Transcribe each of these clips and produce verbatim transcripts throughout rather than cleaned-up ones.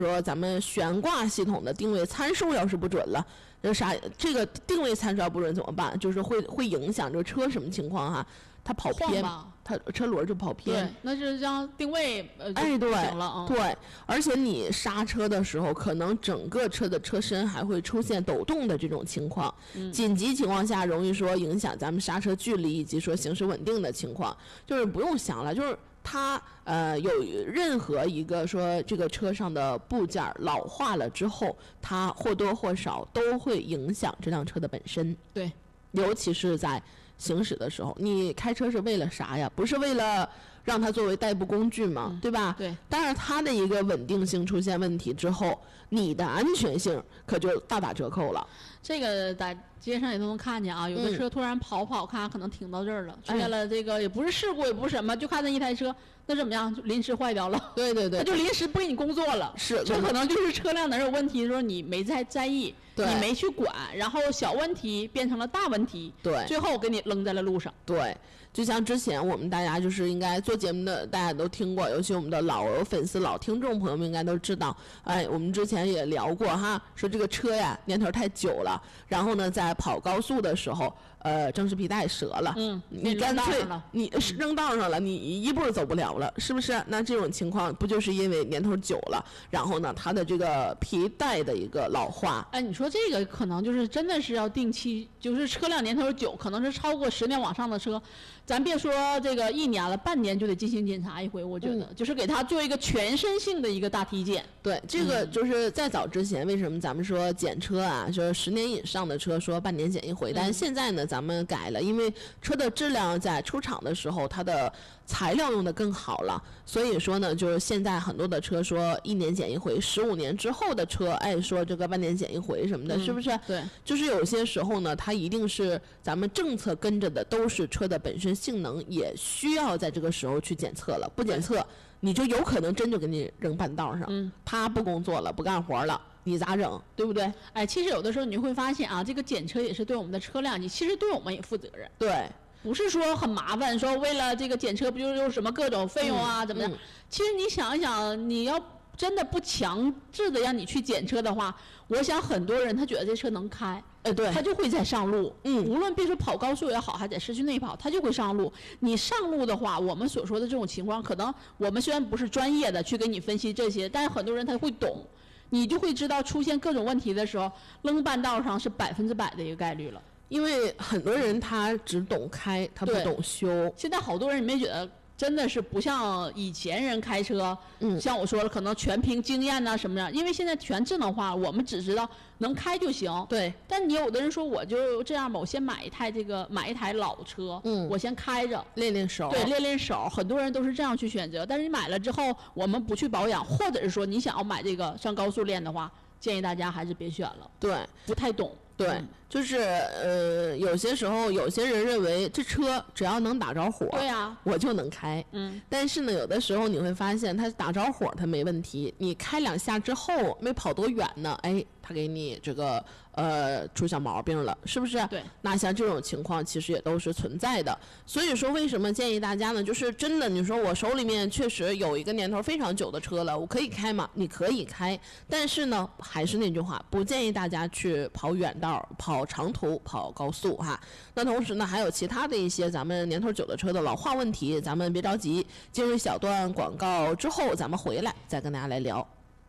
说咱们悬挂系统的定位参数要是不准了，这啥这个定位参数要不准怎么办？就是会会影响这个车什么情况哈？它跑偏，它车轮就跑偏。 对，那是让定位呃哎对行了啊、嗯。 对，而且你刹车的时候，可能整个车的车身还会出现抖动的这种情况。嗯、紧急情况下，容易说影响咱们刹车距离以及说行驶稳定的情况，就是不用想了，就是。它呃有任何一个说这个车上的部件老化了之后，它或多或少都会影响这辆车的本身。 对， 尤其是在行驶的时候，你开车是为了啥呀？不是为了让它作为代步工具嘛，嗯、对吧？ 对。 但是它的一个稳定性出现问题之后，你的安全性可就大打折扣了。 这个在街上也都能看见啊，有的车突然跑跑看，可能停到这儿了，出现了这个也不是事故，也不是什么，就看那一台车，那怎么样？就临时坏掉了。 对对对， 那就临时不给你工作了。 是， 这可能就是车辆哪有问题，说你没在在意，你没去管，然后小问题变成了大问题， 对， 最后给你扔在了路上。 对，就像之前我们大家就是应该做节目的，大家都听过，尤其我们的老粉丝、老听众朋友们应该都知道，哎，我们之前也聊过哈，说这个车呀年头太久了。然后呢，在跑高速的时候，呃，正时皮带折了， 嗯， 你干脆你扔道上了，你一步走不了了，是不是？那这种情况不就是因为年头久了，然后呢，它的这个皮带的一个老化？ 哎，你说这个可能就是真的是要定期，就是车辆年头久，可能是超过十年往上的车，咱别说这个一年了，半年就得进行检查一回。我觉得、嗯、就是给它做一个全身性的一个大体检。 对，这个就是在早之前，为什么咱们说检车啊，就是十年以上的车说半年检一回，但是现在呢，咱们改了，因为车的质量在出厂的时候，它的材料用的更好了，所以说呢，就是现在很多的车说一年检一回，十五年之后的车，哎，说这个半年检一回什么的， 嗯、 是不是？ 对， 就是有些时候呢，它一定是咱们政策跟着的，都是车的本身性能也需要在这个时候去检测了，不检测，你就有可能真就给你扔半道上， 嗯， 他不工作了，不干活了。你咋整，对不对？ 哎，其实有的时候你会发现啊，这个检车也是对我们的车辆，你其实对我们也负责任。 对， 不是说很麻烦，说为了这个检车不就有什么各种费用啊，嗯、怎么样、嗯？其实你想一想，你要真的不强制的让你去检车的话，我想很多人他觉得这车能开， 哎，对， 他就会在上路。 嗯， 无论别说跑高速也好，还在市区内跑，他就会上路。你上路的话，我们所说的这种情况，可能我们虽然不是专业的去给你分析这些，但是很多人他会懂。你就会知道出现各种问题的时候，扔半道上是百分之百的一个概率了。 因为很多人他只懂开，他不懂修。 现在好多人你没觉得真的是不像以前人开车，嗯，像我说了，可能全凭经验呐、啊、什么样，因为现在全智能化，我们只知道能开就行。 对。 但你有的人说我就这样吧，我先买一台这个买一台老车，嗯，我先开着练练手。 对，练练手，很多人都是这样去选择。但是你买了之后，我们不去保养，或者是说你想要买这个上高速练的话，建议大家还是别选了。 对， 不太懂。 对， 嗯、 就是呃，有些时候有些人认为这车只要能打着火， 对呀、啊， 我就能开。 嗯， 但是呢，有的时候你会发现，它打着火它没问题，你开两下之后没跑多远呢，哎，它给你这个呃出小毛病了，是不是？ 对。 那像这种情况其实也都是存在的。所以说，为什么建议大家呢？就是真的，你说我手里面确实有一个年头非常久的车了，我可以开吗？你可以开，但是呢，还是那句话，不建议大家去跑远道。跑长途跑高速哈，那同时呢还有其他的一些咱们年头久的车的老化问题，咱们别着急，进入小段广告之后咱们回来再跟大家来聊。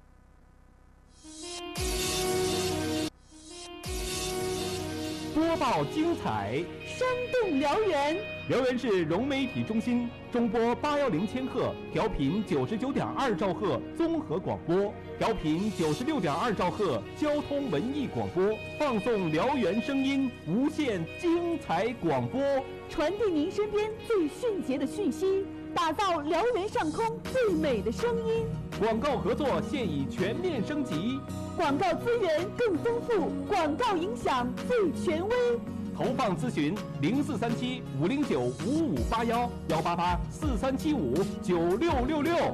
播报精彩， 生动燎原。 辽源市融媒体中心中波八幺零千赫，调频九十九点二兆赫综合广播，调频九十六点二兆赫交通文艺广播，放送辽源声音，无限精彩广播， 传递您身边最迅捷的讯息，打造辽源上空最美的声音。 广告合作现已全面升级， 广告资源更丰富，广告影响最权威。 投放咨询零四三七五零九五五八幺幺八八四三七五九六六六。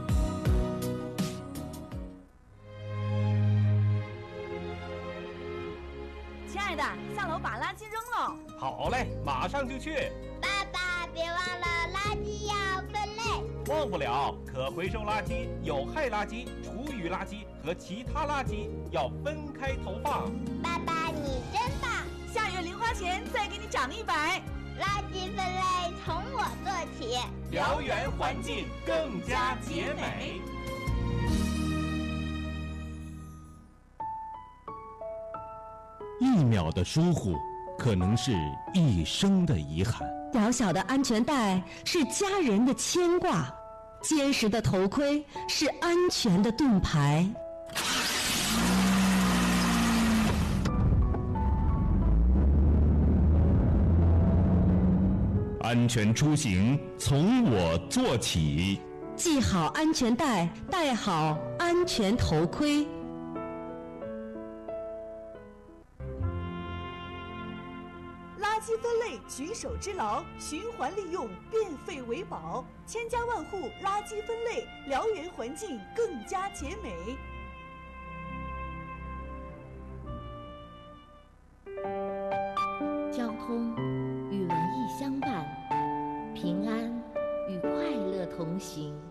亲爱的，下楼把垃圾扔了。 好嘞，马上就去。 爸爸，别忘了垃圾要分类。 忘不了，可回收垃圾、有害垃圾、厨余余垃圾和其他垃圾要分开投放。 爸爸，你真棒！ 下月零花钱再给你涨一百。 垃圾分类从我做起， 燎原环境更加洁美。 一秒的疏忽，可能是一生的遗憾。 小小的安全带是家人的牵挂，坚实的头盔是安全的盾牌。 安全出行从我做起， 系好安全带，戴好安全头盔。 垃圾分类举手之劳，循环利用，变废为宝，千家万户垃圾分类，燎原环境更加洁美。 交通与文艺相伴，平安与快乐同行。